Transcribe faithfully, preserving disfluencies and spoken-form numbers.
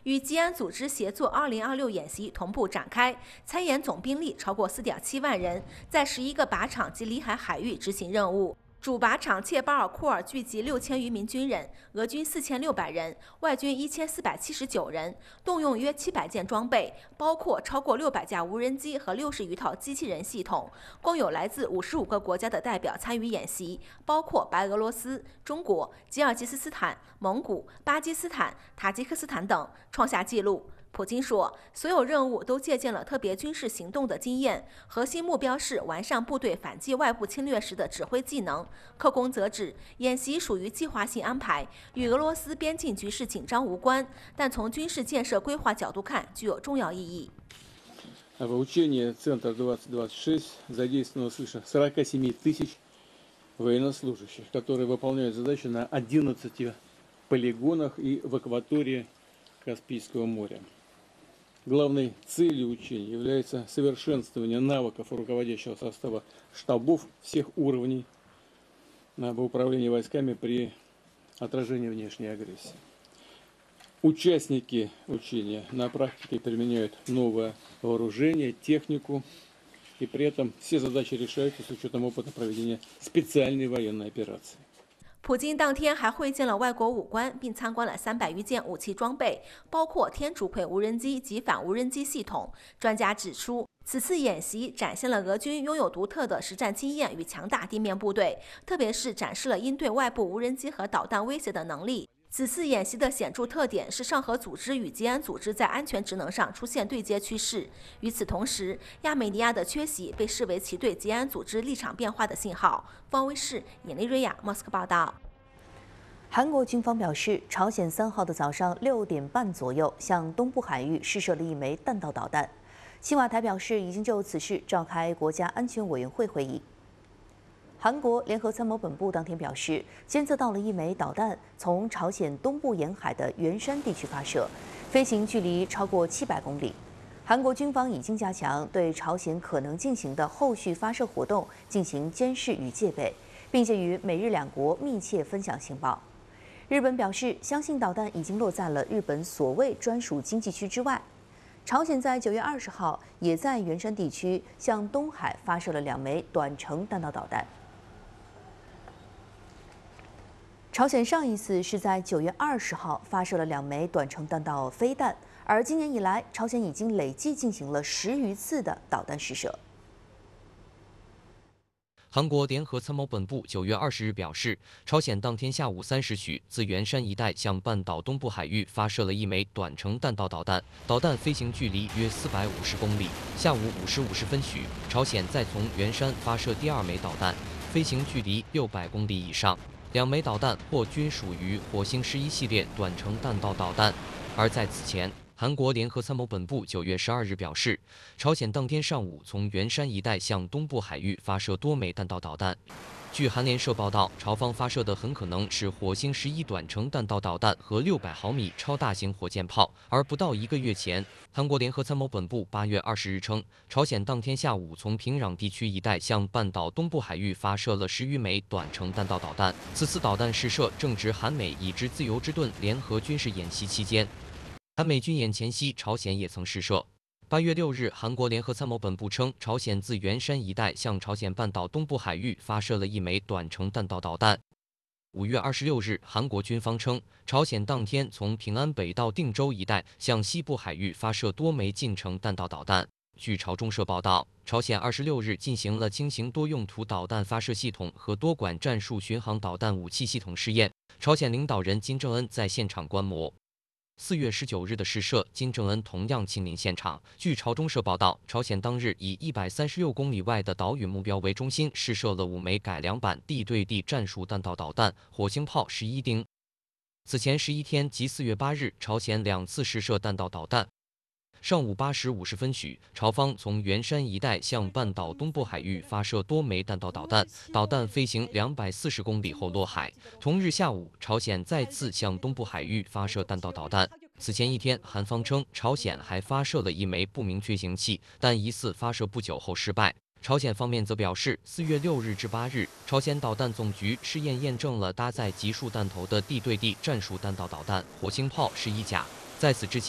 与吉安组织协作二零二六演习同步展开，参演总兵力超过四点七万人，在十一个靶场及里海海域执行任务。 主靶场切巴尔库尔聚集六千余名军人，俄军四千六百人，外军一千四百七十九人，动用约七百件装备，包括超过六百架无人机和六十余套机器人系统。共有来自五十五个国家的代表参与演习，包括白俄罗斯、中国、吉尔吉斯斯坦、蒙古、巴基斯坦、塔吉克斯坦等，创下纪录。 普京说，所有任务都借鉴了特别军事行动的经验，核心目标是完善部队反击外部侵略时的指挥技能。克空则指，演习属于计划性安排，与俄罗斯边境局势紧张无关，但从军事建设规划角度看，具有重要意义。 В учении Центр двадцать двадцать шесть задействовано свыше сорока семи тысяч военнослужащих, которые выполняют задачи на одиннадцати полигонах и в акватории Каспийского моря. Главной целью учений является совершенствование навыков руководящего состава штабов всех уровней в управлении войсками при отражении внешней агрессии. Участники учения на практике применяют новое вооружение, технику, и при этом все задачи решаются с учетом опыта проведения специальной военной операции. 普京当天还会见了外国武官，并参观了三百余件武器装备，包括天竺葵无人机及反无人机系统。专家指出，此次演习展现了俄军拥有独特的实战经验与强大地面部队，特别是展示了应对外部无人机和导弹威胁的能力。 此次演习的显著特点是上合组织与吉安组织在安全职能上出现对接趋势。与此同时，亚美尼亚的缺席被视为其对吉安组织立场变化的信号。方卫视尹丽瑞亚莫斯科报道。 韩国军方表示，朝鲜三号的早上六点半左右向东部海域试射了一枚弹道导弹。青瓦台表示，已经就此事召开国家安全委员会会议。 韩国联合参谋本部当天表示，监测到了一枚导弹从朝鲜东部沿海的元山地区发射，飞行距离超过七百公里。韩国军方已经加强对朝鲜可能进行的后续发射活动进行监视与戒备，并且与美日两国密切分享情报。日本表示，相信导弹已经落在了日本所谓专属经济区之外。 朝鲜在九月二十号也在元山地区向东海发射了两枚短程弹道导弹。朝鲜上一次是在九月二十号发射了两枚短程弹道飞弹，而今年以来，朝鲜已经累计进行了十余次的导弹试射。 韩国联合参谋本部九月二十日表示，朝鲜当天下午三时许自元山一带向半岛东部海域发射了一枚短程弹道导弹，导弹飞行距离约四百五十公里。下午五时五十分许，朝鲜再从元山发射第二枚导弹，飞行距离六百公里以上。两枚导弹或均属于火星十一系列短程弹道导弹。而在此前， 韩国联合参谋本部九月十二日表示，朝鲜当天上午从元山一带向东部海域发射多枚弹道导弹。据韩联社报道，朝方发射的很可能是火星十一短程弹道导弹和六百毫米超大型火箭炮。而不到一个月前，韩国联合参谋本部八月二十日称，朝鲜当天下午从平壤地区一带向半岛东部海域发射了十余枚短程弹道导弹。此次导弹试射正值韩美以之自由之盾联合军事演习期间。 韩美军演前夕，朝鲜也曾试射。八月六日，韩国联合参谋本部称，朝鲜自元山一带向朝鲜半岛东部海域发射了一枚短程弹道导弹。五月二十六日，韩国军方称，朝鲜当天从平安北到定州一带向西部海域发射多枚近程弹道导弹。据朝中社报道，朝鲜二十六日进行了轻型多用途导弹发射系统和多管战术巡航导弹武器系统试验，朝鲜领导人金正恩在现场观摩。 四月十九日的试射，金正恩同样亲临现场。据朝中社报道，朝鲜当日以一百三十六公里外的岛屿目标为中心，试射了五枚改良版地对地战术弹道导弹、火星炮十一丁。此前十一天及四月八日，朝鲜两次试射弹道导弹。 上午八时五十分许，朝方从元山一带向半岛东部海域发射多枚弹道导弹，导弹飞行两百四十公里后落海。同日下午，朝鲜再次向东部海域发射弹道导弹。此前一天，韩方称朝鲜还发射了一枚不明飞行器，但疑似发射不久后失败。朝鲜方面则表示，四月六日至八日，朝鲜导弹总局试验验证了搭载集束弹头的地对地战术弹道导弹“火星炮”十一甲。在此之前。